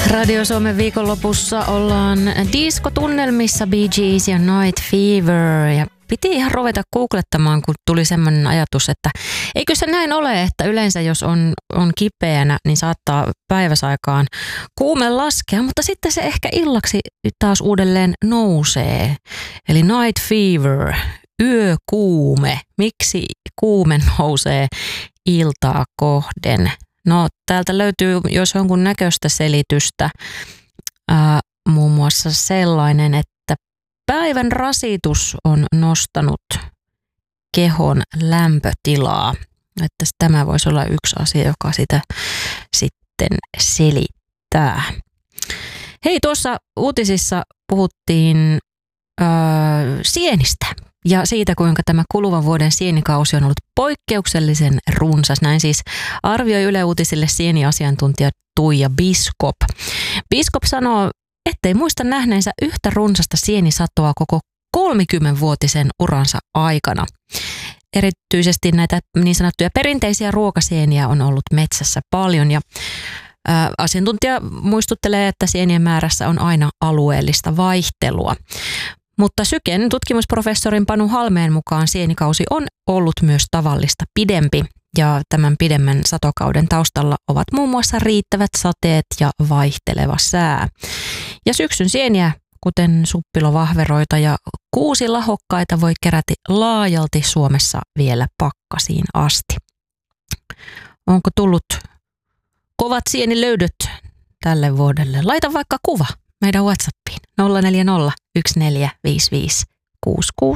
Radio Suomen viikonlopussa ollaan diskotunnelmissa, Bee Gees ja Night Fever. Ja piti ihan ruveta googlettamaan, kun tuli semmoinen ajatus, että eikö se näin ole, että yleensä jos on kipeänä, niin saattaa päiväsaikaan kuume laskea, mutta sitten se ehkä illaksi taas uudelleen nousee. Eli Night Fever, yökuume. Miksi kuume nousee iltaa kohden? No täältä löytyy jos jonkun näköistä selitystä, muun muassa sellainen, että päivän rasitus on nostanut kehon lämpötilaa. Että tämä voisi olla yksi asia, joka sitä sitten selittää. Hei, tuossa uutisissa puhuttiin sienistä. Ja siitä, kuinka tämä kuluvan vuoden sienikausi on ollut poikkeuksellisen runsas. Näin siis arvioi Yle Uutisille sieniasiantuntija Tuija Biskop. Biskop sanoo, ettei muista nähneensä yhtä runsasta sienisatoa koko 30-vuotisen uransa aikana. Erityisesti näitä niin sanottuja perinteisiä ruokasieniä on ollut metsässä paljon ja asiantuntija muistuttelee, että sienien määrässä on aina alueellista vaihtelua. Mutta Syken tutkimusprofessorin Panu Halmeen mukaan sienikausi on ollut myös tavallista pidempi ja tämän pidemmän satokauden taustalla ovat muun muassa riittävät sateet ja vaihteleva sää. Ja syksyn sieniä, kuten suppilovahveroita ja kuusilahokkaita, voi kerätä laajalti Suomessa vielä pakkasiin asti. Onko tullut kovat sienilöydöt tälle vuodelle? Laita vaikka kuva meidän WhatsAppiin 040 1455 66